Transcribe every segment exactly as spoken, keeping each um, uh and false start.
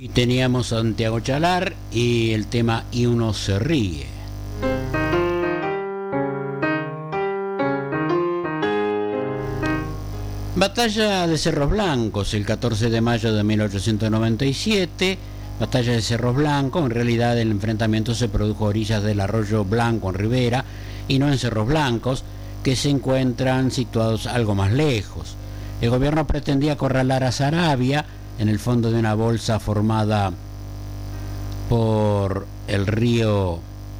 Y teníamos a Santiago Chalar y el tema Y uno se ríe. Batalla de Cerros Blancos, el catorce de mayo de mil ochocientos noventa y siete. Batalla de Cerros Blancos, en realidad el enfrentamiento se produjo a orillas del arroyo Blanco en Rivera y no en Cerros Blancos, que se encuentran situados algo más lejos. El gobierno pretendía acorralar a Saravia en el fondo de una bolsa formada por el río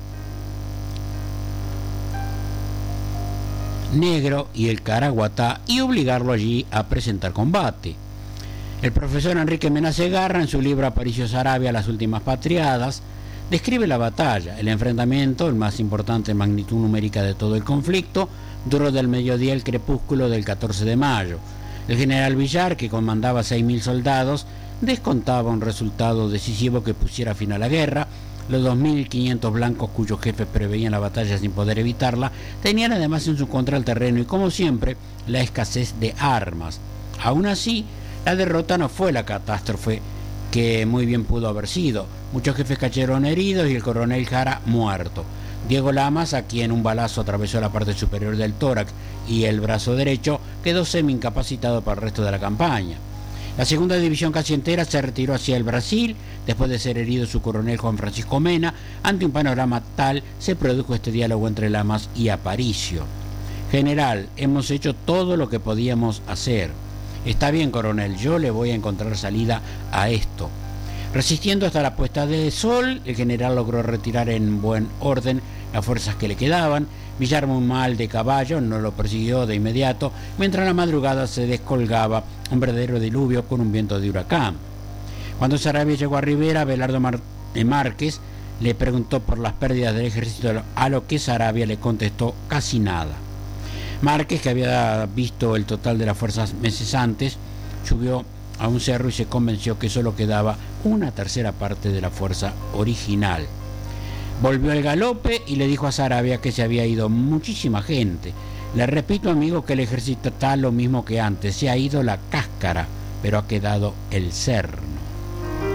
Negro y el Caraguatá y obligarlo allí a presentar combate. El profesor Enrique Mena Segarra, en su libro Aparicio Saravia, Las últimas patriadas, describe la batalla. El enfrentamiento, el más importante en magnitud numérica de todo el conflicto, duró del mediodía al crepúsculo del catorce de mayo. El general Villar, que comandaba seis mil soldados, descontaba un resultado decisivo que pusiera fin a la guerra. Los dos mil quinientos blancos, cuyos jefes preveían la batalla sin poder evitarla, tenían además en su contra el terreno y, como siempre, la escasez de armas. Aún así, la derrota no fue la catástrofe que muy bien pudo haber sido. Muchos jefes cayeron heridos y el coronel Jara muerto. Diego Lamas, a quien un balazo atravesó la parte superior del tórax y el brazo derecho, quedó semi-incapacitado para el resto de la campaña. La segunda división casi entera se retiró hacia el Brasil, después de ser herido su coronel Juan Francisco Mena. Ante un panorama tal, se produjo este diálogo entre Lamas y Aparicio. General, hemos hecho todo lo que podíamos hacer. Está bien, coronel, yo le voy a encontrar salida a esto. Resistiendo hasta la puesta de sol, el general logró retirar en buen orden las fuerzas que le quedaban. Villar, muy mal de caballo, no lo persiguió de inmediato, mientras la madrugada se descolgaba un verdadero diluvio con un viento de huracán. Cuando Saravia llegó a Rivera, Belardo Mar- Márquez le preguntó por las pérdidas del ejército, a lo que Saravia le contestó casi nada. Márquez, que había visto el total de las fuerzas meses antes, subió a un cerro y se convenció que solo quedaba una tercera parte de la fuerza original. Volvió al galope y le dijo a Saravia que se había ido muchísima gente. Le repito, amigo, que el ejército está lo mismo que antes. Se ha ido la cáscara, pero ha quedado el cerne.